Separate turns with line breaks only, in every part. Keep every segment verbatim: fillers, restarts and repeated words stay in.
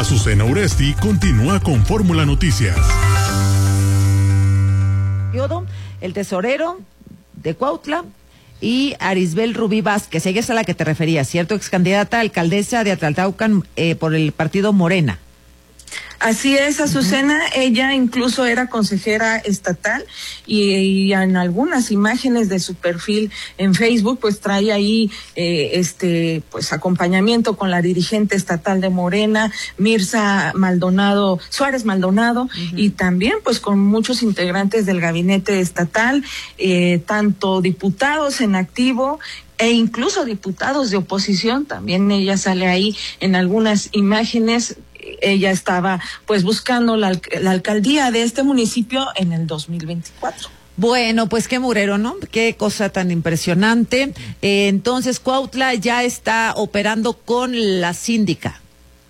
Azucena Uresti continúa con Fórmula Noticias.
El tesorero de Cuautla y Arisbel Rubí Vázquez, ella es a la que te referías, ¿cierto? Ex candidata a alcaldesa de Atlaltaucan eh, por el partido Morena.
Así es, Azucena, uh-huh. Ella incluso era consejera estatal y, y en algunas imágenes de su perfil en Facebook pues trae ahí eh, este pues acompañamiento con la dirigente estatal de Morena, Mirza Maldonado, Suárez Maldonado, uh-huh. Y también pues con muchos integrantes del gabinete estatal, eh, tanto diputados en activo e incluso diputados de oposición, también ella sale ahí en algunas imágenes. Ella estaba pues buscando la, la alcaldía de este municipio en el dos mil veinticuatro.
Bueno, pues qué murero, ¿no? Qué cosa tan impresionante. Eh, entonces, Cuautla ya está operando con la síndica.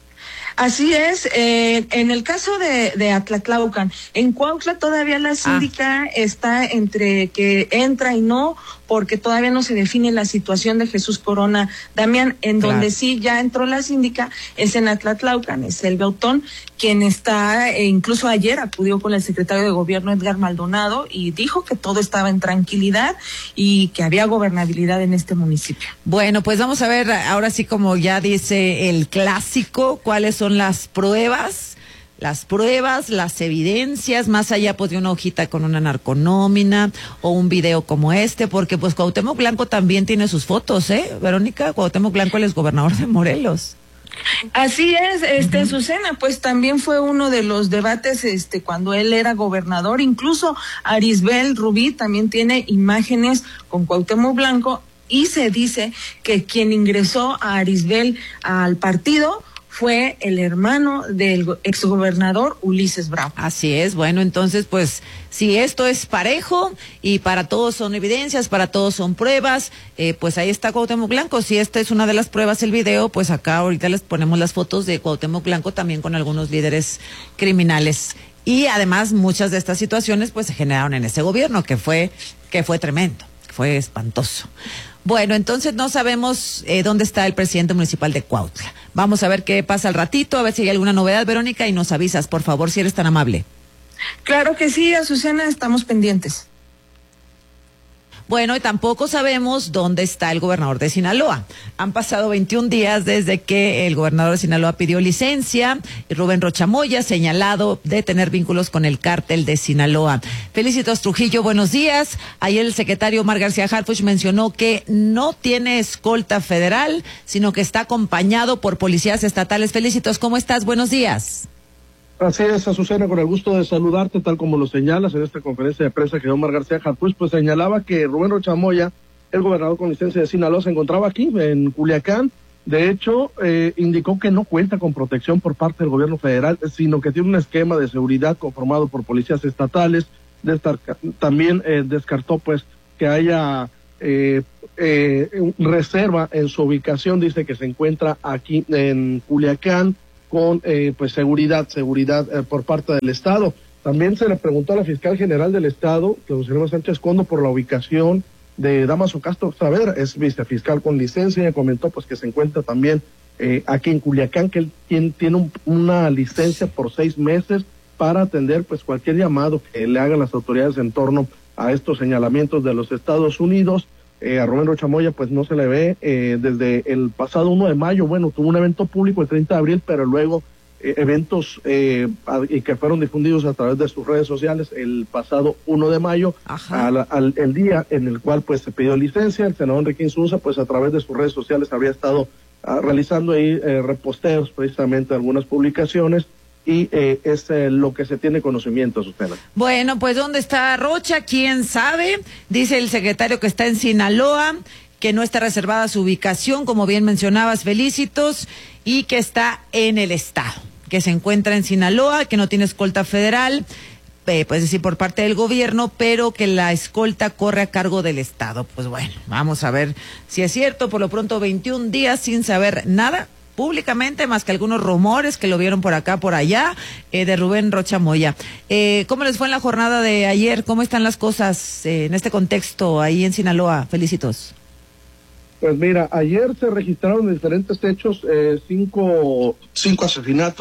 Así es, eh, en el caso de, de Atlatlaucan, en Cuautla todavía la síndica ah. está entre que entra y no, porque todavía no se define la situación de Jesús Corona Damián. En claro. Donde sí ya entró la síndica es en Atlatlaucan, es Elvia Autón, quien está, e incluso ayer acudió con el secretario de Gobierno Edgar Maldonado y dijo que todo estaba en tranquilidad y que había gobernabilidad en este municipio.
Bueno, pues vamos a ver ahora sí, como ya dice el clásico, cuáles son las pruebas, las pruebas, las evidencias, más allá pues de una hojita con una narconómina o un video como este, porque pues Cuauhtémoc Blanco también tiene sus fotos, ¿eh? Verónica, Cuauhtémoc Blanco, el exgobernador de Morelos.
Así es, este, uh-huh. Azucena, pues también fue uno de los debates, este, cuando él era gobernador, incluso Arisbel Rubí también tiene imágenes con Cuauhtémoc Blanco y se dice que quien ingresó a Arisbel al partido fue el hermano del exgobernador Ulises Bravo.
Así es, bueno, entonces pues si esto es parejo y para todos son evidencias, para todos son pruebas, eh, pues ahí está Cuauhtémoc Blanco. Si esta es una de las pruebas, el video, pues acá ahorita les ponemos las fotos de Cuauhtémoc Blanco también con algunos líderes criminales. Y además muchas de estas situaciones pues se generaron en ese gobierno, que fue, que fue tremendo, fue espantoso. Bueno, entonces no sabemos eh, dónde está el presidente municipal de Cuautla. Vamos a ver qué pasa al ratito, a ver si hay alguna novedad, Verónica, y nos avisas, por favor, si eres tan amable.
Claro que sí, Azucena, estamos pendientes.
Bueno, y tampoco sabemos dónde está el gobernador de Sinaloa. Han pasado veintiún días desde que el gobernador de Sinaloa pidió licencia. Rubén Rocha Moya, señalado de tener vínculos con el cártel de Sinaloa. Felicitos Trujillo, buenos días. Ayer el secretario Omar García Harfuch mencionó que no tiene escolta federal, sino que está acompañado por policías estatales. Felicitos, ¿cómo estás? Buenos días.
Así es, Azucena, con el gusto de saludarte, tal como lo señalas en esta conferencia de prensa que Omar García Harfuch, pues señalaba que Rubén Rocha Moya, el gobernador con licencia de Sinaloa, se encontraba aquí, en Culiacán. De hecho, eh, indicó que no cuenta con protección por parte del gobierno federal, sino que tiene un esquema de seguridad conformado por policías estatales. Destar- también eh, descartó, pues, que haya eh, eh, reserva en su ubicación. Dice que se encuentra aquí en Culiacán, con eh, pues seguridad, seguridad eh, por parte del Estado. También se le preguntó a la fiscal general del Estado, Claudia Sánchez Condo, por la ubicación de Damaso Castro Saavedra, es vicefiscal con licencia, y comentó pues que se encuentra también eh, aquí en Culiacán, que él tiene, tiene un, una licencia por seis meses para atender pues cualquier llamado que le hagan las autoridades en torno a estos señalamientos de los Estados Unidos. Eh, a Rubén Rocha Moya pues no se le ve eh, desde el pasado uno de mayo, bueno, tuvo un evento público el treinta de abril, pero luego eh, eventos eh, a, y que fueron difundidos a través de sus redes sociales el pasado uno de mayo, al, al el día en el cual pues se pidió licencia. El senador Enrique Insunza pues a través de sus redes sociales habría estado uh, realizando ahí eh, reposteos precisamente de algunas publicaciones. Y eh, es eh, lo que se tiene conocimiento, Susana.
Bueno, pues ¿dónde está Rocha? ¿Quién sabe? Dice el secretario que está en Sinaloa, que no está reservada su ubicación, como bien mencionabas, Felicitos, y que está en el estado, que se encuentra en Sinaloa, que no tiene escolta federal, eh, pues decir, por parte del gobierno, pero que la escolta corre a cargo del estado. Pues bueno, vamos a ver si es cierto. Por lo pronto, veintiún días sin saber nada públicamente, más que algunos rumores que lo vieron por acá, por allá, eh, de Rubén Rocha Moya. Eh, ¿Cómo les fue en la jornada de ayer? ¿Cómo están las cosas eh, en este contexto ahí en Sinaloa? Felicitos.
Pues mira, ayer se registraron diferentes hechos, eh, cinco, cinco asesinatos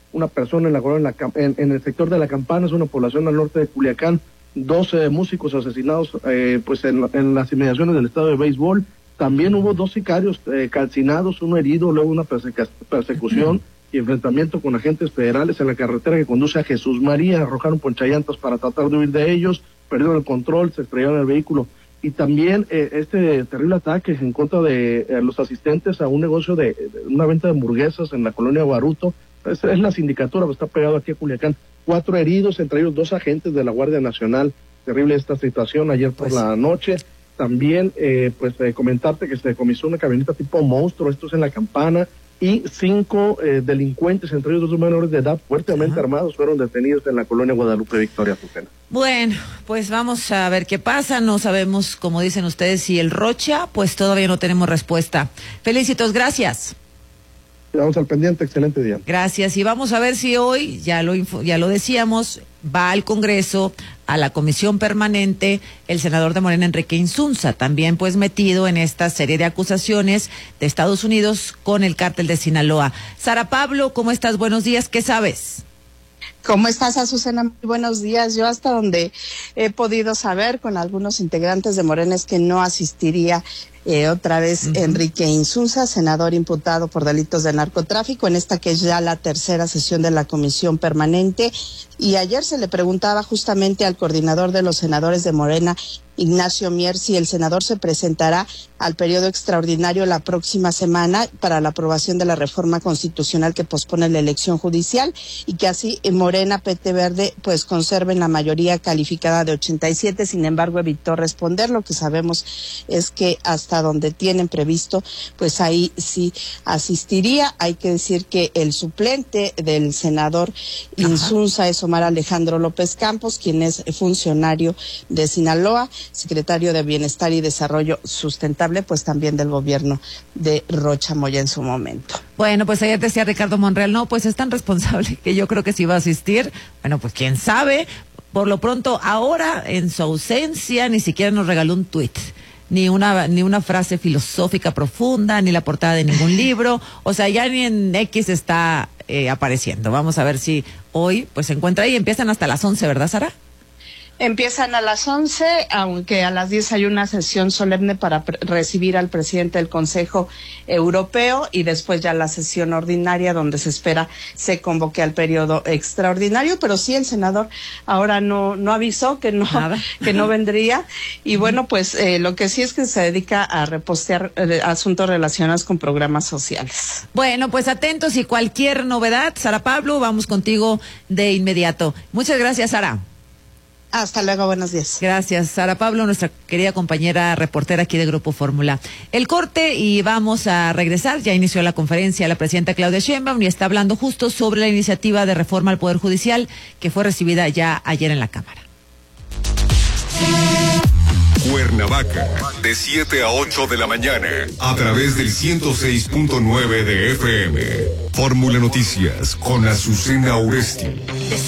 una persona en, la, en, la, en, en el sector de La Campana, es una población al norte de Culiacán, doce músicos asesinados eh, pues en, en las inmediaciones del estadio de béisbol. También hubo dos sicarios eh, calcinados, uno herido, luego una perseca, persecución y enfrentamiento con agentes federales en la carretera que conduce a Jesús María. Arrojaron ponchallantas para tratar de huir de ellos, perdieron el control, se estrellaron en el vehículo. Y también eh, este terrible ataque en contra de eh, los asistentes a un negocio de, de una venta de hamburguesas en la colonia Baruto. Es, es la sindicatura, está pegado aquí a Culiacán. Cuatro heridos, entre ellos dos agentes de la Guardia Nacional. Terrible esta situación ayer por pues, la noche. También, eh, pues, eh, comentarte que se decomisó una camioneta tipo monstruo, esto es en La Campana, y cinco eh, delincuentes, entre ellos dos menores de edad, fuertemente Ajá. armados, fueron detenidos en la colonia Guadalupe Victoria, Azucena.
Bueno, pues vamos a ver qué pasa. No sabemos, como dicen ustedes, si el Rocha, pues todavía no tenemos respuesta. Felicitos, gracias.
Quedamos al pendiente, excelente día.
Gracias, y vamos a ver si hoy, ya lo ya lo decíamos, va al Congreso, a la Comisión Permanente, el senador de Morena, Enrique Insunza, también pues metido en esta serie de acusaciones de Estados Unidos con el cártel de Sinaloa. Sara Pablo, ¿cómo estás? Buenos días, ¿qué sabes?
¿Cómo estás, Azucena? Muy buenos días. Yo hasta donde he podido saber con algunos integrantes de Morena es que no asistiría Eh, otra vez uh-huh. Enrique Insunza, senador imputado por delitos de narcotráfico, en esta que es ya la tercera sesión de la Comisión Permanente. Y ayer se le preguntaba justamente al coordinador de los senadores de Morena, Ignacio Mier, si el senador se presentará al periodo extraordinario la próxima semana para la aprobación de la reforma constitucional que pospone la elección judicial, y que así Morena, P T Verde, pues conserven la mayoría calificada de ochenta y siete. Sin embargo, evitó responder. Lo que sabemos es que hasta donde tienen previsto, pues ahí sí asistiría. Hay que decir que el suplente del senador Insunza es Omar Alejandro López Campos, quien es funcionario de Sinaloa, secretario de Bienestar y Desarrollo Sustentable, pues también del gobierno de Rocha Moya en su momento.
Bueno, pues ayer decía Ricardo Monreal, no, pues es tan responsable que yo creo que sí va a asistir. Bueno, pues quién sabe. Por lo pronto, ahora, en su ausencia, ni siquiera nos regaló un tuit, ni una ni una frase filosófica profunda, ni la portada de ningún libro. O sea, ya ni en X está eh, apareciendo. Vamos a ver si hoy pues se encuentra ahí. Empiezan hasta las once, ¿verdad, Sara?
Empiezan a las once, aunque a las diez hay una sesión solemne para recibir al presidente del Consejo Europeo, y después ya la sesión ordinaria, donde se espera se convoque al periodo extraordinario. Pero sí, el senador ahora no no avisó que no Nada. que no vendría, y bueno, pues eh, lo que sí es que se dedica a repostear eh, asuntos relacionados con programas sociales.
Bueno, pues atentos, y cualquier novedad, Sara Pablo, vamos contigo de inmediato. Muchas gracias, Sara.
Hasta luego, buenos días.
Gracias, Sara Pablo, nuestra querida compañera reportera aquí de Grupo Fórmula. El corte, y vamos a regresar. Ya inició la conferencia la presidenta Claudia Sheinbaum y está hablando justo sobre la iniciativa de reforma al Poder Judicial que fue recibida ya ayer en la Cámara.
Cuernavaca, de siete a ocho de la mañana, a través del ciento seis punto nueve de F M. Fórmula Noticias con Azucena Uresti.